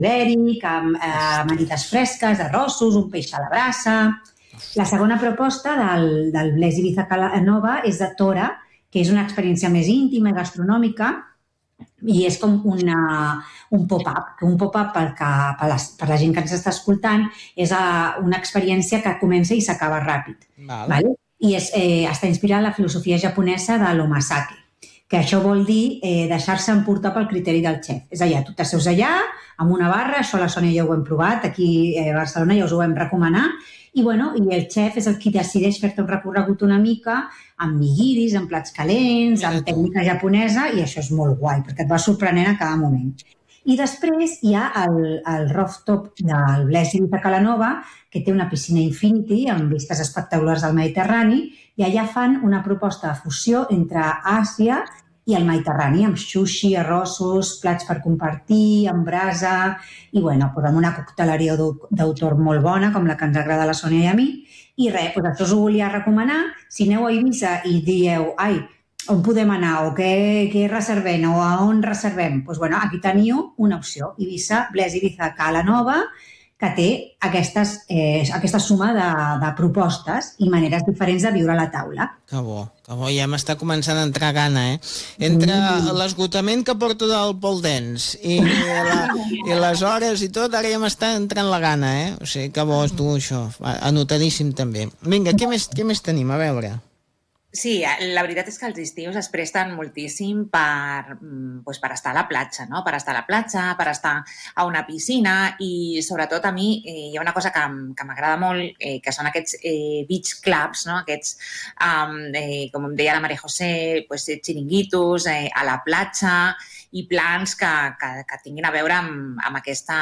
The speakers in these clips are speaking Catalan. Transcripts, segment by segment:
ibèric, amb amanides fresques, arrossos, un peix a la brasa. La segona proposta del Blés Ibiza Cala Nova és de Tora, que és una experiència més íntima i gastronòmica, i és com un pop-up. Un pop-up per la gent que ens està escoltant és una experiència que comença i s'acaba ràpid. Vale? I està inspirat en la filosofia japonesa de l'omasake, que això vol dir deixar-se emportar pel criteri del xef. És allà, tu t'asseus allà, amb una barra, això a la Sònia ja ho hem provat, aquí a Barcelona ja us ho vam recomanar, i el xef és el qui decideix fer-te un recorregut una mica amb nigiris, amb plats calents, amb tècnica japonesa, i això és molt guai, perquè et va sorprenent a cada moment. I després hi ha el rooftop del Blés Ibiza Cala Nova, que té una piscina infinity amb vistes espectaculars del Mediterrani, i allà fan una proposta de fusió entre Àsia i el Mediterrani, amb sushi, arrossos, plats per compartir, amb brasa, i amb una cocteleria d'autor molt bona, com la que ens agrada a la Sònia i a mi. I res, això us ho volia recomanar. Si aneu a Eivissa i dieu, on podem anar, o què reservem, o a on reservem, doncs aquí teniu una opció, Eivissa, Blés Ibiza Cala Nova, que té aquesta suma de propostes i maneres diferents de viure a la taula. Que bo, ja m'està començant a entrar gana, Entre l'esgotament que porto del pole dance i les hores i tot, ara ja m'està entrant la gana, O sigui, que bo, tu, això, anotadíssim també. Vinga, què més tenim? A veure... Sí, la veritat és que els estius es presten moltíssim per estar a la platja, no? Per estar a la platja, per estar a una piscina, i sobretot a mi hi ha una cosa que m'agrada molt, que són aquests beach clubs, no? Aquests, com em deia la Maria José, xiringuitos a la platja, i plans que tinguin a veure amb aquesta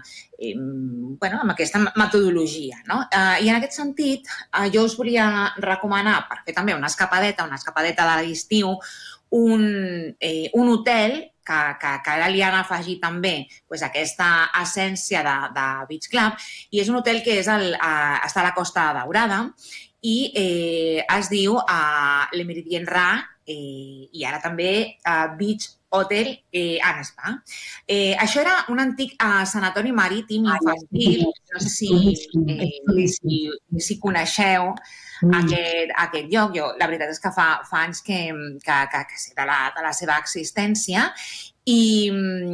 metodologia, no? I en aquest sentit, jo us volia recomanar, per fer també una escapadeta de l'estiu, un hotel que ara li han afegit també aquesta essència de Beach Club, i és un hotel que està a la Costa Daurada i es diu Le Méridien Rare, i ara també Beach Hotel and Spa. Això era un antic sanatori marítim infantil. No sé si coneixeu aquest lloc. Jo, la veritat és que fa anys que sé de la seva existència, i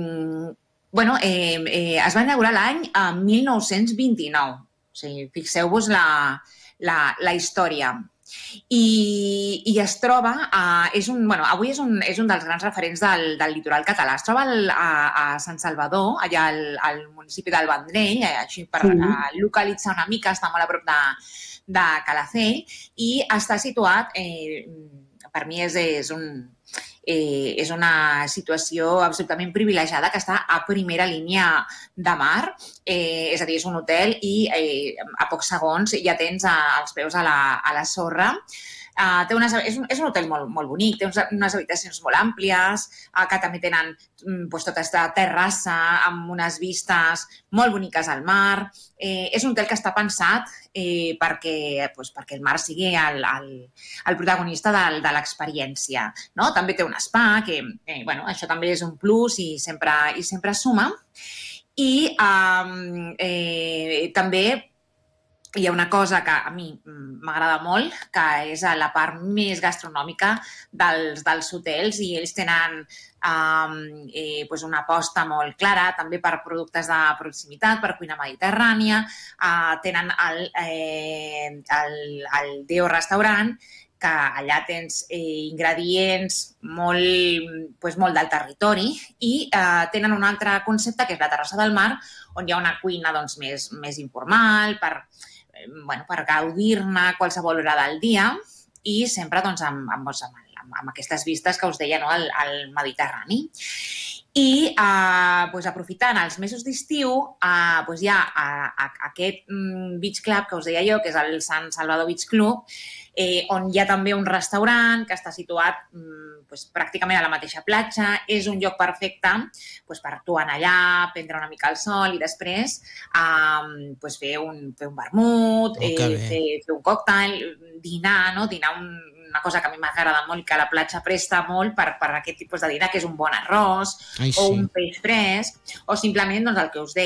es va inaugurar l'any 1929. O sigui, fixeu-vos la història. I es troba, avui és un dels grans referents del litoral català. Es troba a Sant Salvador, allà al municipi del Vendrell, així per localitzar una mica, està molt a prop de Calafell, i està situat, per mi és una situació absolutament privilegiada, que està a primera línia de mar, és a dir, és un hotel i a pocs segons ja tens els peus a la sorra. És un hotel molt bonic, té unes habitacions molt àmplies, que també tenen tota aquesta terrassa amb unes vistes molt boniques al mar. És un hotel que està pensat perquè el mar sigui el protagonista de l'experiència, no? També té un spa, que això també és un plus i sempre suma. I també hi ha una cosa que a mi m'agrada molt, que és la part més gastronòmica dels hotels, i ells tenen una aposta molt clara també per productes de proximitat, per cuina mediterrània. Tenen el Deo Restaurant, que allà tens ingredients molt del territori, i tenen un altre concepte, que és la terrassa del mar, on hi ha una cuina més informal, per gaudir-ne qualsevol hora del dia, i sempre amb aquestes vistes que us deia, no, al Mediterrani. I aprofitant els mesos d'estiu, hi ha aquest beach club que us deia jo, que és el Sant Salvador Beach Club, on hi ha també un restaurant que està situat pràcticament a la mateixa platja. És un lloc perfecte per tu anar allà, prendre una mica el sol i després fer un vermut, fer un còctel, dinar, no? Dinar una cosa que a mi m'agrada molt i que la platja presta molt per aquest tipus de dinar, que és un bon arròs o un peix fresc, o simplement el que us deia,